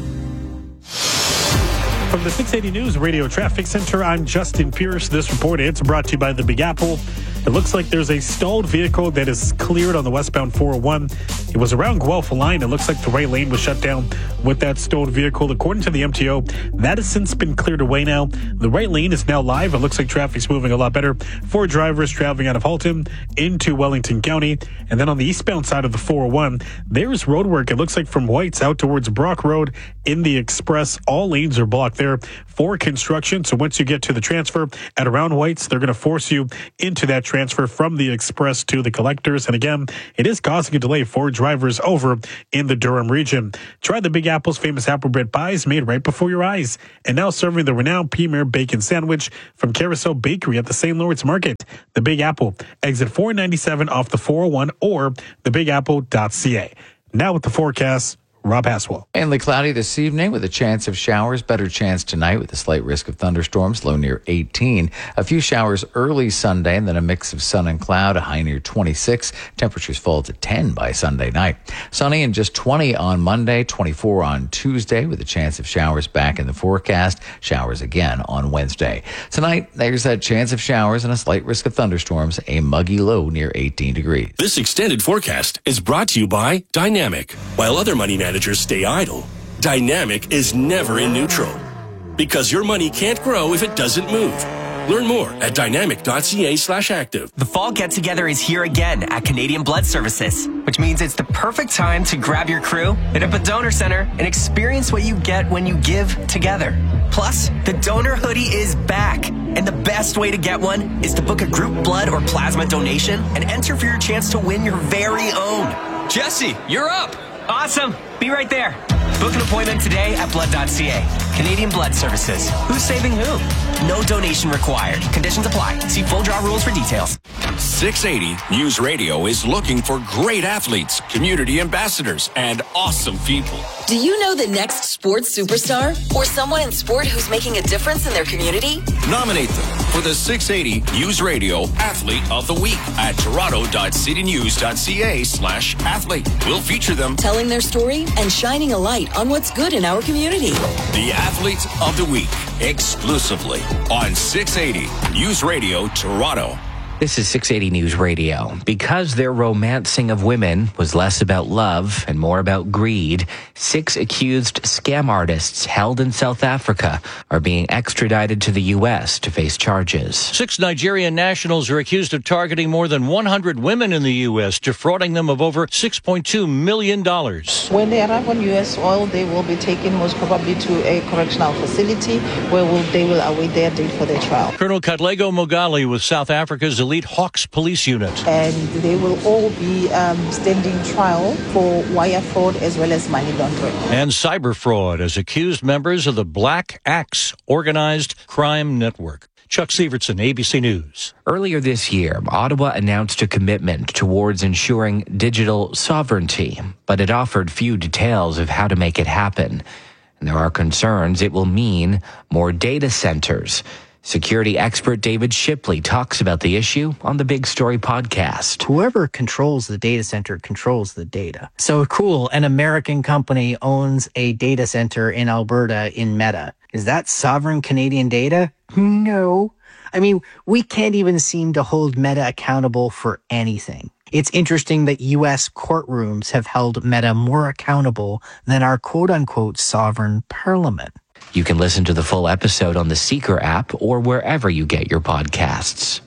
From the six eighty News Radio Traffic Center, I'm Justin Pierce. This report, it's brought to you by the Big Apple. It looks like there's a stalled vehicle that is cleared on the westbound four oh one. It was around Guelph line. It looks like the right lane was shut down with that stalled vehicle. According to the M T O, that has since been cleared away now. The right lane is now live. It looks like traffic's moving a lot better for drivers traveling out of Halton into Wellington County. And then on the eastbound side of the four oh one, there's road work. It looks like from Whites out towards Brock Road in the Express. All lanes are blocked there for construction. So once you get to the transfer at around Whites, they're going to force you into that transfer from the Express to the Collectors. And again, it is causing a delay for drivers over in the Durham region. Try the Big Apple's famous apple bread pies made right before your eyes. And now serving the renowned Premier Bacon Sandwich from Carousel Bakery at the Saint Lawrence Market. The Big Apple, exit four ninety-seven off the four oh one or the big apple dot c a. Now with the forecast, Rob Haswell. Mainly cloudy this evening with a chance of showers. Better chance tonight with a slight risk of thunderstorms, low near eighteen. A few showers early Sunday and then a mix of sun and cloud, a high near twenty-six. Temperatures fall to ten by Sunday night. Sunny and just twenty on Monday, twenty-four on Tuesday with a chance of showers back in the forecast. Showers again on Wednesday. Tonight, there's that chance of showers and a slight risk of thunderstorms, a muggy low near eighteen degrees. This extended forecast is brought to you by Dynamic. While other money managers stay idle, Dynamic is never in neutral. Because your money can't grow if it doesn't move. Learn more at dynamic dot c a slash active. The fall get-together is here again at Canadian Blood Services, which means it's the perfect time to grab your crew, hit up a donor center, and experience what you get when you give together. Plus, the donor hoodie is back, and the best way to get one is to book a group blood or plasma donation and enter for your chance to win your very own. Jesse, you're up! Awesome! Be right there. Book an appointment today at blood dot c a. Canadian Blood Services. Who's saving who? No donation required. Conditions apply. See full draw rules for details. six eighty News Radio is looking for great athletes, community ambassadors, and awesome people. Do you know the next sports superstar? Or someone in sport who's making a difference in their community? Nominate them for the six eighty News Radio Athlete of the Week at toronto dot city news dot c a slash athlete. We'll feature them telling their story and shining a light on what's good in our community. The Athlete of the Week, exclusively on six eighty News Radio Toronto. This is six eighty News Radio. Because their romancing of women was less about love and more about greed, six accused scam artists held in South Africa are being extradited to the U S to face charges. Six Nigerian nationals are accused of targeting more than one hundred women in the U S, defrauding them of over six point two million dollars. When they arrive on U S soil, they will be taken most probably to a correctional facility where will, they will await their date for their trial. Colonel Katlego Mogali with South Africa's elite Hawks police unit. And they will all be um, standing trial for wire fraud as well as money laundering. And cyber fraud as accused members of the Black Axe organized crime network. Chuck Sievertson, A B C News. Earlier this year, Ottawa announced a commitment towards ensuring digital sovereignty, but it offered few details of how to make it happen. And there are concerns it will mean more data centers. Security expert David Shipley talks about the issue on the Big Story podcast. Whoever controls the data center controls the data. So cool, an American company owns a data center in Alberta in Meta. Is that sovereign Canadian data? No. I mean, we can't even seem to hold Meta accountable for anything. It's interesting that U S courtrooms have held Meta more accountable than our quote-unquote sovereign parliament. You can listen to the full episode on the Seeker app or wherever you get your podcasts.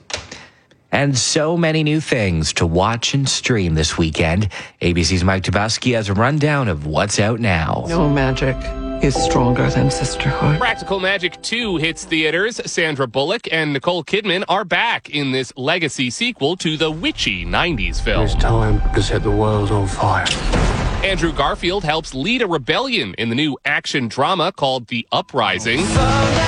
And so many new things to watch and stream this weekend. A B C's Mike Tobaski has a rundown of what's out now. No magic is stronger than sisterhood. Practical Magic two hits theaters. Sandra Bullock and Nicole Kidman are back in this legacy sequel to the witchy nineties film. It's time to set the world on fire. Andrew Garfield helps lead a rebellion in the new action drama called The Uprising.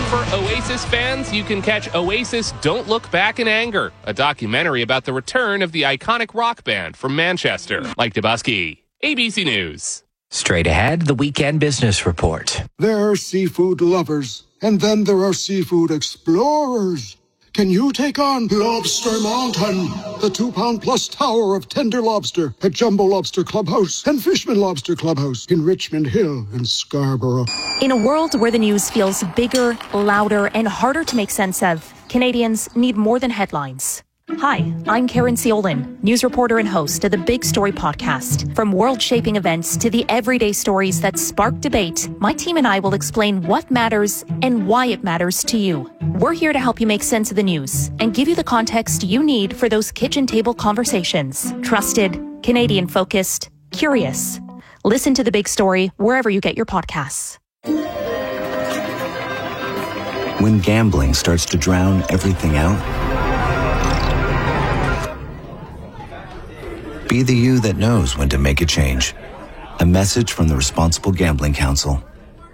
For Oasis fans, you can catch Oasis Don't Look Back in Anger, a documentary about the return of the iconic rock band from Manchester. Mike Dubusky, A B C News. Straight ahead, the Weekend Business Report. There are seafood lovers, and then there are seafood explorers. Can you take on Lobster Mountain, the two-pound-plus tower of tender lobster at Jumbo Lobster Clubhouse and Fishman Lobster Clubhouse in Richmond Hill and Scarborough? In a world where the news feels bigger, louder, and harder to make sense of, Canadians need more than headlines. Hi, I'm Karen Ciolin, news reporter and host of the Big Story podcast. From world-shaping events to the everyday stories that spark debate, my team and I will explain what matters and why it matters to you. We're here to help you make sense of the news and give you the context you need for those kitchen table conversations. Trusted, Canadian-focused, curious. Listen to The Big Story wherever you get your podcasts. When gambling starts to drown everything out, be the you that knows when to make a change. A message from the Responsible Gambling Council.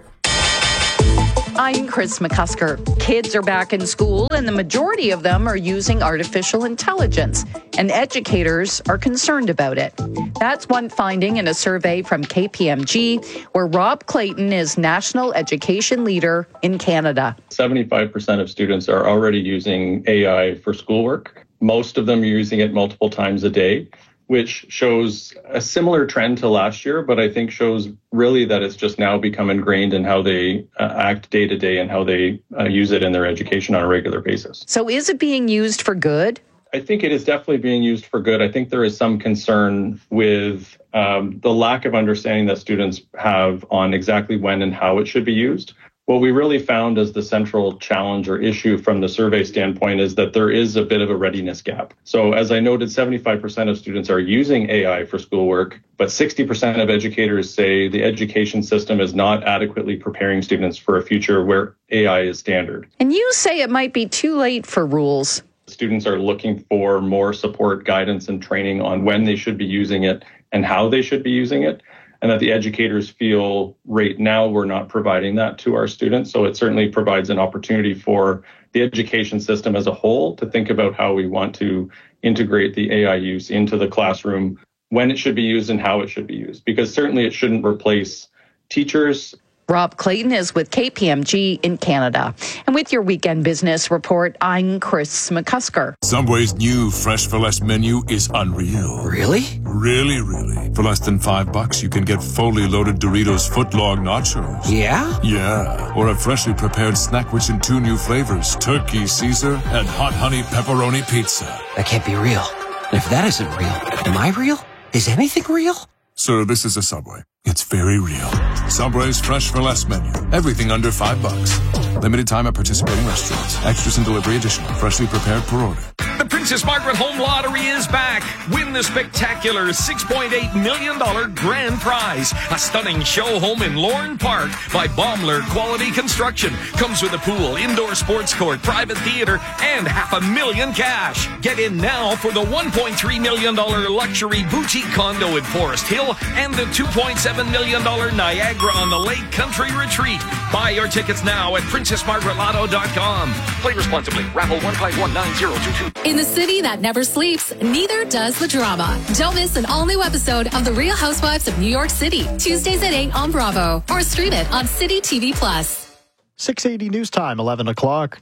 I'm Chris McCusker. Kids are back in school, and the majority of them are using artificial intelligence, and educators are concerned about it. That's one finding in a survey from K P M G, where Rob Clayton is National Education Leader in Canada. seventy-five percent of students are already using A I for schoolwork. Most of them are using it multiple times a day, which shows a similar trend to last year, but I think shows really that it's just now become ingrained in how they uh, act day to day and how they uh, use it in their education on a regular basis. So is it being used for good? I think it is definitely being used for good. I think there is some concern with um, the lack of understanding that students have on exactly when and how it should be used. What we really found as the central challenge or issue from the survey standpoint is that there is a bit of a readiness gap. So as I noted, seventy-five percent of students are using A I for schoolwork, but sixty percent of educators say the education system is not adequately preparing students for a future where A I is standard. And you say it might be too late for rules. Students are looking for more support, guidance, and training on when they should be using it and how they should be using it. And that the educators feel right now we're not providing that to our students. So it certainly provides an opportunity for the education system as a whole to think about how we want to integrate the A I use into the classroom, when it should be used and how it should be used. Because certainly it shouldn't replace teachers. Rob Clayton is with K P M G in Canada. And with your Weekend Business Report, I'm Chris McCusker. Subway's new Fresh for Less menu is unreal. Really? Really, really. For less than five bucks, you can get fully loaded Doritos footlong nachos. Yeah? Yeah. Or a freshly prepared snack rich in two new flavors, turkey Caesar and hot honey pepperoni pizza. That can't be real. If that isn't real, am I real? Is anything real? Sir, this is a Subway. It's very real. Subway's Fresh for Less menu. Everything under five bucks. Limited time at participating restaurants. Extras and delivery additional. Freshly prepared per order. The Princess Margaret Home Lottery is back. Win the spectacular six point eight million dollars grand prize. A stunning show home in Lorne Park by Baumler Quality Construction. Comes with a pool, indoor sports court, private theater, and half a million cash. Get in now for the one point three million dollars luxury boutique condo in Forest Hill and the two point seven million dollars Niagara on the Lake Country Retreat. Buy your tickets now at princess margaret lotto dot com. Play responsibly. Raffle one five one nine zero two two. In the city that never sleeps, neither does the drama. Don't miss an all-new episode of The Real Housewives of New York City, Tuesdays at eight on Bravo, or stream it on City T V Plus. six eighty News Time, eleven o'clock.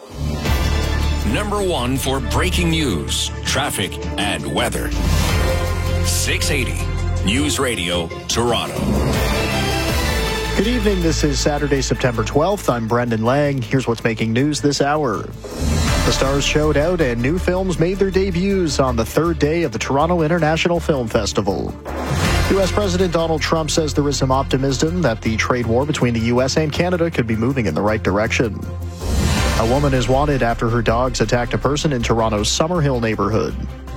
Number one for breaking news, traffic, and weather. six eighty News Radio, Toronto. Good evening. This is Saturday, September twelfth. I'm Brendan Lang. Here's what's making news this hour. The stars showed out and new films made their debuts on the third day of the Toronto International Film Festival. U S President Donald Trump says there is some optimism that the trade war between the U S and Canada could be moving in the right direction. A woman is wanted after her dogs attacked a person in Toronto's Summerhill neighborhood.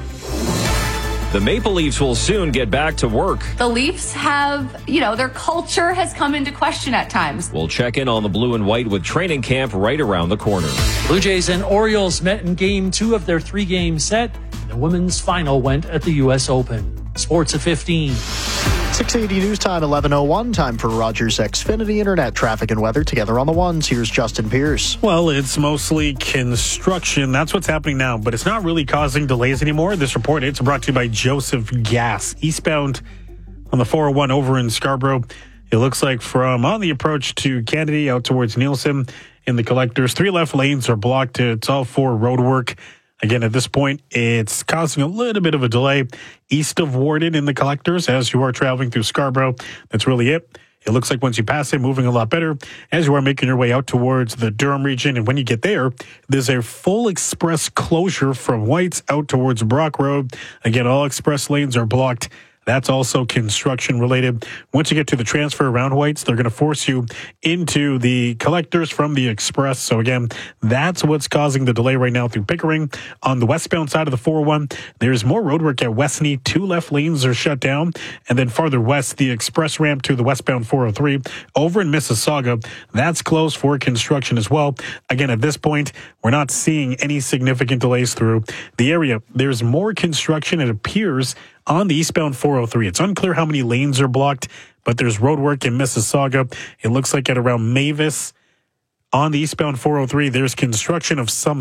The Maple Leafs will soon get back to work. The Leafs have, you know, their culture has come into question at times. We'll check in on the blue and white with training camp right around the corner. Blue Jays and Orioles met in game two of their three-game set. The women's final went at the U S Open. Sports at fifteen. six eighty news time, eleven oh one. Time for Rogers Xfinity Internet traffic and weather together on the ones. Here's Justin Pierce. Well, it's mostly construction. That's what's happening now, but it's not really causing delays anymore. This report, it's brought to you by Joseph Gas. Eastbound on the four oh one over in Scarborough. It looks like from on the approach to Kennedy out towards Nielsen in the collectors, three left lanes are blocked. It's all for road work. Again, at this point, it's causing a little bit of a delay east of Warden in the collectors as you are traveling through Scarborough. That's really it. It looks like once you pass it, moving a lot better as you are making your way out towards the Durham region. And when you get there, there's a full express closure from Whites out towards Brock Road. Again, all express lanes are blocked. That's also construction related. Once you get to the transfer around Whites, they're going to force you into the collectors from the express. So again, that's what's causing the delay right now through Pickering. On the westbound side of the four oh one, there's more roadwork at Westney. Two left lanes are shut down. And then farther west, the express ramp to the westbound four oh three over in Mississauga, that's closed for construction as well. Again, at this point, we're not seeing any significant delays through the area. There's more construction, it appears, on the eastbound four oh three. It's unclear how many lanes are blocked, but there's roadwork in Mississauga. It looks like at around Mavis on the eastbound four oh three, there's construction of some